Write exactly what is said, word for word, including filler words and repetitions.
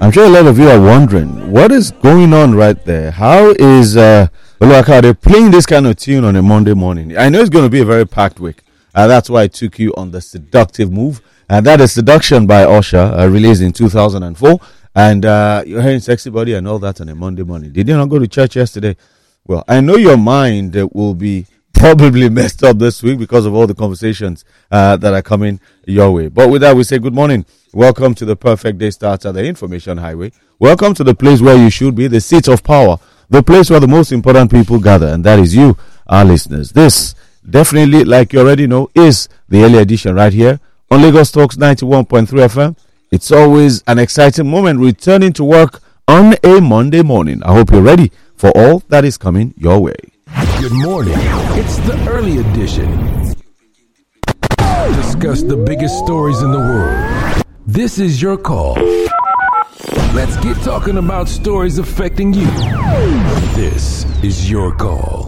I'm sure a lot of you are wondering what is going on right there. How is uh, Oluwakade playing this kind of tune on a Monday morning? I know it's going to be a very packed week. Uh, that's why I took you on the Seductive Move. And that is Seduction by Usher, uh, released in two thousand four. And uh, you're hearing Sexy Body and all that on a Monday morning. Did you not go to church yesterday? Well, I know your mind uh, will be probably messed up this week because of all the conversations uh, that are coming your way. But with that, we say good morning. Welcome to the perfect day starts at the Information Highway. Welcome to the place where you should be, the seat of power, the place where the most important people gather, and that is you, our listeners. This, definitely, like you already know, is the early edition right here on Lagos Talks ninety-one point three F M. It's always an exciting moment returning to work on a Monday morning. I hope you're ready for all that is coming your way. Good morning. It's the early edition. Discuss the biggest stories in the world. This is your call. Let's get talking about stories affecting you. This is your call.